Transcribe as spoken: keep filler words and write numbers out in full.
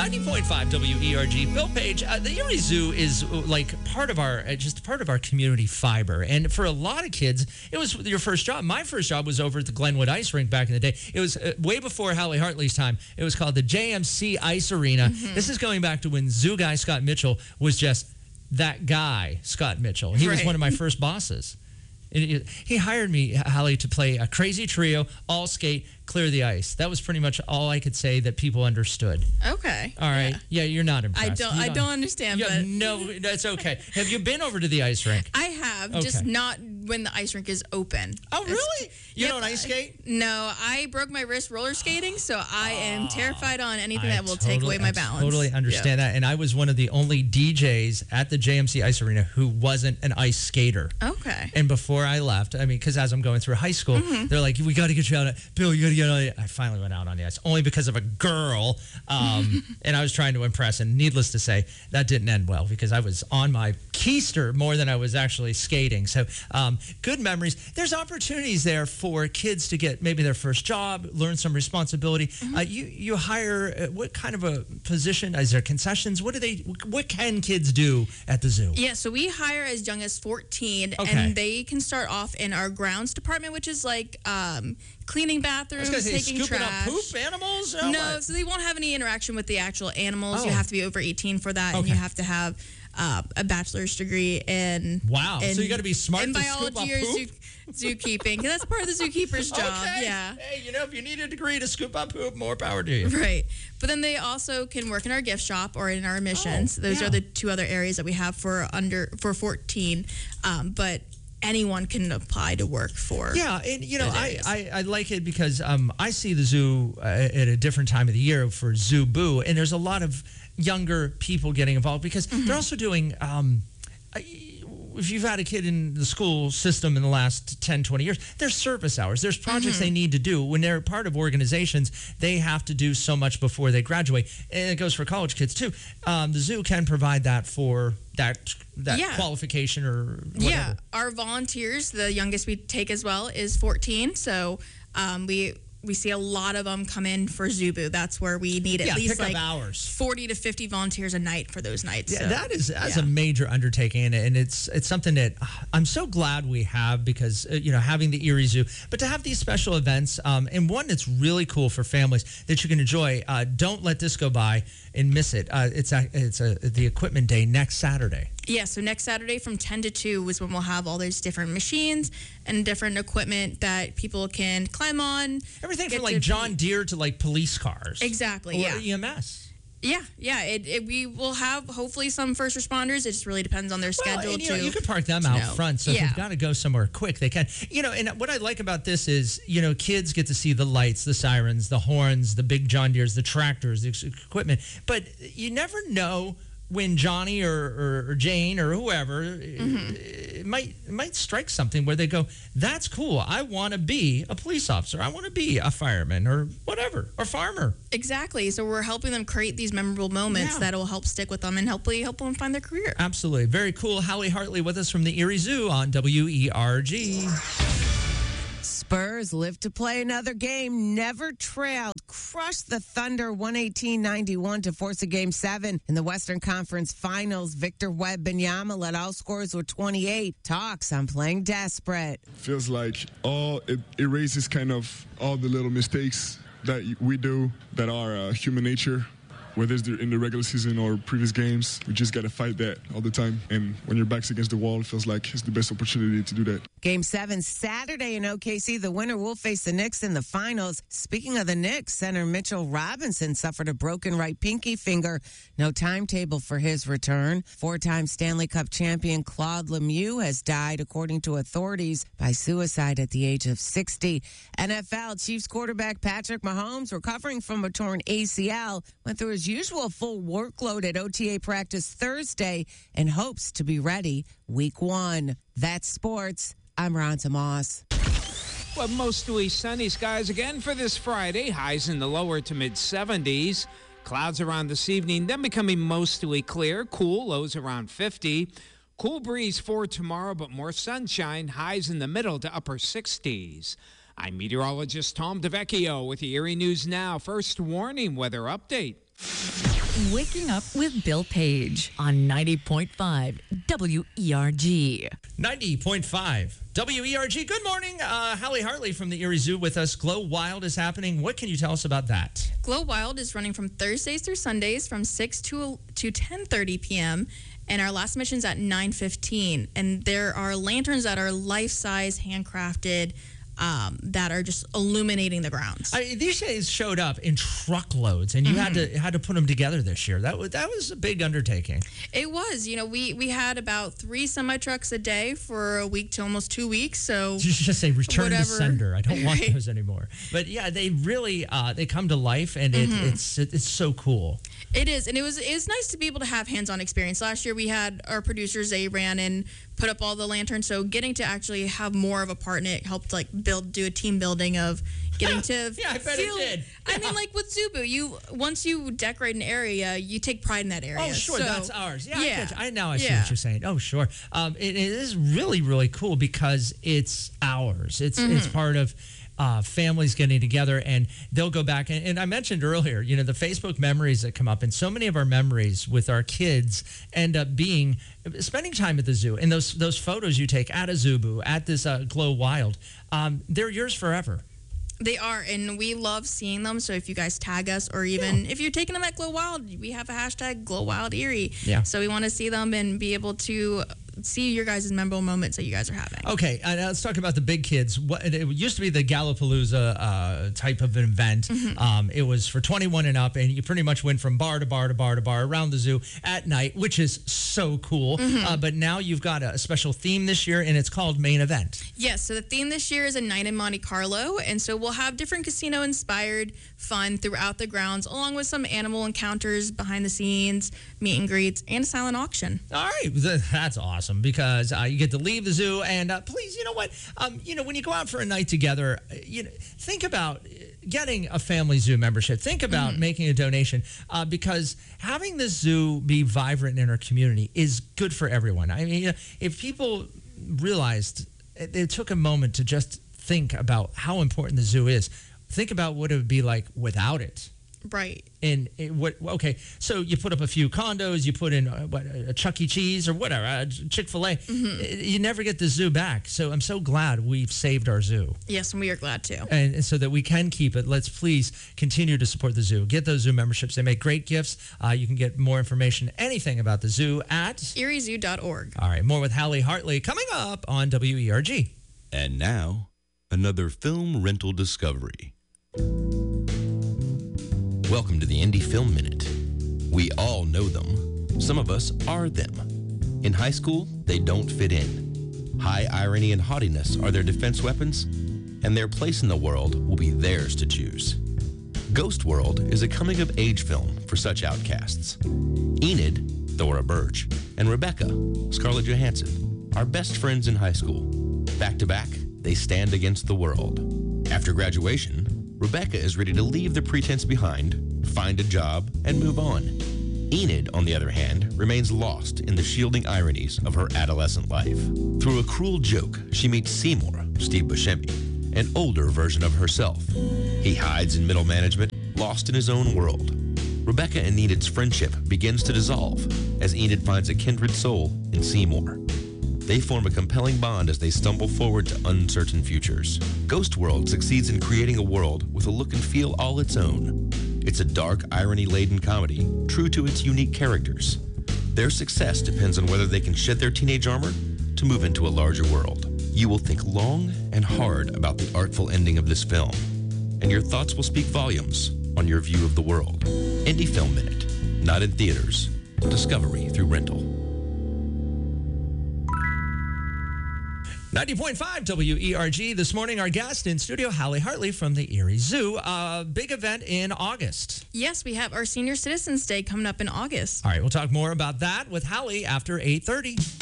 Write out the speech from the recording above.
ninety point five W E R G. Bill Page, uh, the Erie Zoo is uh, like part of our, uh, just part of our community fiber. And for a lot of kids, it was your first job. My first job was over at the Glenwood Ice Rink back in the day. It was uh, way before Hallie Hartley's time. It was called the J M C Ice Arena. Mm-hmm. This is going back to when zoo guy Scott Mitchell was just that guy, Scott Mitchell. He right. was one of my first bosses. It, it, he hired me, Hallie, to play a crazy trio, all skate, clear the ice. That was pretty much all I could say that people understood. Okay. All right. Yeah, yeah you're not impressed. I don't. You I don't understand. But no, that's okay. Have you been over to the ice rink? I have, okay. just not when the ice rink is open. Oh, really? It's, you yep, don't ice skate? I, no, I broke my wrist roller skating, so I oh, am terrified on anything I that will totally, take away my I balance. Totally understand yep. that. And I was one of the only D Js at the J M C Ice Arena who wasn't an ice skater. Okay. And before I left, I mean, because as I'm going through high school, mm-hmm. they're like, "We got to get you out. Bill, you got to get out." I finally went out on the ice, only because of a girl, um, and I was trying to impress. And needless to say, that didn't end well because I was on my keister more than I was actually skating. So, um, good memories. There's opportunities there for kids to get maybe their first job, learn some responsibility. Mm-hmm. Uh, you you hire uh, what kind of a position? Is there concessions? What do they? What can kids do at the zoo? Yeah, so we hire as young as fourteen, okay. and they can start off in our grounds department, which is like um, cleaning bathrooms, I was say, taking scooping trash. Up poop animals? Oh, no, what? So they won't have any interaction with the actual animals. Oh. You have to be over eighteen for that, okay. and you have to have uh, a bachelor's degree in wow. In, so you got to be smart in to biology scoop up or poop? Zoo, zookeeping, because that's part of the zookeeper's job. Okay. Yeah. Hey, you know, if you need a degree to scoop up poop, more power to you. Right. But then they also can work in our gift shop or in our admissions. Oh, Those yeah. are the two other areas that we have for under for fourteen. Um, but anyone can apply to work for. Yeah, and you know, I, I, I like it because um, I see the zoo uh, at a different time of the year for Zoo Boo, and there's a lot of younger people getting involved because mm-hmm. they're also doing. Um, if you've had a kid in the school system in the last ten, twenty years, there's service hours. There's projects mm-hmm. they need to do. When they're part of organizations, they have to do so much before they graduate. And it goes for college kids, too. Um, the zoo can provide that for that that yeah. qualification or whatever. Yeah. Our volunteers, the youngest we take as well, is fourteen. So um, we... we see a lot of them come in for Zubu. That's where we need at yeah, least pick like up hours. forty to fifty volunteers a night for those nights. Yeah, so, that is that's yeah. a major undertaking, and, and it's it's something that uh, I'm so glad we have because uh, you know having the Erie Zoo, but to have these special events, um, and one that's really cool for families that you can enjoy. Uh, don't let this go by and miss it. Uh, it's a, it's a, the equipment day next Saturday. Yeah, so next Saturday from ten to two is when we'll have all those different machines and different equipment that people can climb on. Everything from like John Deere to like police cars. Exactly, or yeah. E M S. Yeah, yeah. It, it, we will have hopefully some first responders. It just really depends on their well, schedule. And, you to, know, you can park them out know. front, so yeah. if they've got to go somewhere quick, they can. You know, and what I like about this is, you know, kids get to see the lights, the sirens, the horns, the big John Deeres, the tractors, the equipment. But you never know when Johnny or, or, or Jane or whoever mm-hmm. it might it might strike something where they go, that's cool. I want to be a police officer. I want to be a fireman or whatever, or farmer. Exactly. So we're helping them create these memorable moments yeah. that will help stick with them and hopefully help them find their career. Absolutely. Very cool. Hallie Hartley with us from the Erie Zoo on W E R G. Spurs live to play another game, never trailed, crushed the Thunder one eighteen ninety-one to force a game seven in the Western Conference Finals. Victor Wembanyama led all scorers with twenty-eight. Talks on playing desperate. Feels like all it erases kind of all the little mistakes that we do that are uh, human nature. Whether it's in the regular season or previous games, we just got to fight that all the time. And when your back's against the wall, it feels like it's the best opportunity to do that. Game seven Saturday in O K C. The winner will face the Knicks in the finals. Speaking of the Knicks, center Mitchell Robinson suffered a broken right pinky finger. No timetable for his return. Four-time Stanley Cup champion Claude Lemieux has died, according to authorities, by suicide at the age of sixty. N F L Chiefs quarterback Patrick Mahomes, recovering from a torn A C L, went through his usual full workload at O T A practice Thursday and hopes to be ready week one. That's sports. I'm Ronta Moss. Well, mostly sunny skies again for this Friday. Highs in the lower to mid seventies. Clouds around this evening, then becoming mostly clear. Cool, lows around fifty. Cool breeze for tomorrow, but more sunshine. Highs in the middle to upper sixties. I'm meteorologist Tom DeVecchio with the Erie News Now. First warning weather update. Waking Up with Bill Page on ninety point five W E R G. ninety point five W E R G. Good morning. Uh, Hallie Hartley from the Erie Zoo with us. Glow Wild is happening. What can you tell us about that? Glow Wild is running from Thursdays through Sundays from six to to ten thirty p.m. and our last mission's at nine fifteen. And there are lanterns that are life-size, handcrafted, um, that are just illuminating the grounds. I, these days showed up in truckloads, and you mm-hmm. had to had to put them together this year. That was that was a big undertaking. It was. You know, we we had about three semi trucks a day for a week to almost two weeks. So you should just say return whatever. to sender. I don't want right. those anymore. But yeah, they really uh, they come to life, and it, mm-hmm. it's it, it's so cool. It is, and it was it's nice to be able to have hands-on experience. Last year we had our producers, they ran and put up all the lanterns, so getting to actually have more of a part in it helped like build, do a team building of getting to yeah, I bet feel, it did. I mean, like with Zubu, you once you decorate an area, you take pride in that area. Oh, sure, so, that's ours. Yeah, yeah. I, I now I see yeah. what you're saying. Oh, sure. Um, it, it is really, really cool because it's ours. It's mm-hmm. it's part of. Uh, families getting together, and they'll go back. And, and I mentioned earlier, you know, the Facebook memories that come up, and so many of our memories with our kids end up being spending time at the zoo. And those those photos you take at a Zubu, at this uh, Glow Wild, um, they're yours forever. They are, and we love seeing them. So if you guys tag us, or even yeah. if you're taking them at Glow Wild, we have a hashtag Glow Wild Erie. Yeah. So we want to see them and be able to see your guys' memorable moments that you guys are having. Okay, uh, let's talk about the big kids. What, it used to be the Gallapalooza uh, type of an event. Mm-hmm. Um, it was for twenty-one and up, and you pretty much went from bar to bar to bar to bar around the zoo at night, which is so cool. Mm-hmm. Uh, but now you've got a special theme this year, and it's called Main Event. Yes, so the theme this year is a night in Monte Carlo, and so we'll have different casino-inspired fun throughout the grounds, along with some animal encounters behind the scenes, meet and greets, and a silent auction. All right, that's awesome. Because uh, you get to leave the zoo, and uh, please, you know what? Um, you know, when you go out for a night together, you know, think about getting a family zoo membership. Think about mm-hmm. making a donation uh, because having the zoo be vibrant in our community is good for everyone. I mean, you know, if people realized it took a moment to just think about how important the zoo is, think about what it would be like without it. Right. And it, what? Okay, so you put up a few condos, you put in uh, what, a Chuck E. Cheese or whatever, uh, Chick-fil-A. Mm-hmm. You never get the zoo back. So I'm so glad we've saved our zoo. Yes, and we are glad to. And, and so that we can keep it, let's please continue to support the zoo. Get those zoo memberships. They make great gifts. Uh, you can get more information, anything about the zoo at erie zoo dot org. All right, more with Hallie Hartley coming up on W E R G. And now, another film rental discovery. Welcome to the Indie Film Minute. We all know them. Some of us are them. In high school, they don't fit in. High irony and haughtiness are their defense weapons, and their place in the world will be theirs to choose. Ghost World is a coming-of-age film for such outcasts. Enid, Thora Birch, and Rebecca, Scarlett Johansson, are best friends in high school. Back to back, they stand against the world. After graduation, Rebecca is ready to leave the pretense behind, find a job, and move on. Enid, on the other hand, remains lost in the shielding ironies of her adolescent life. Through a cruel joke, she meets Seymour, Steve Buscemi, an older version of herself. He hides in middle management, lost in his own world. Rebecca and Enid's friendship begins to dissolve as Enid finds a kindred soul in Seymour. They form a compelling bond as they stumble forward to uncertain futures. Ghost World succeeds in creating a world with a look and feel all its own. It's a dark, irony-laden comedy, true to its unique characters. Their success depends on whether they can shed their teenage armor to move into a larger world. You will think long and hard about the artful ending of this film, and your thoughts will speak volumes on your view of the world. Indie Film Minute, not in theaters, discovery through rental. ninety point five W E R G. This morning, our guest in studio, Hallie Hartley from the Erie Zoo. A big event in August. Yes, we have our Senior Citizens Day coming up in August. All right, we'll talk more about that with Hallie after eight thirty.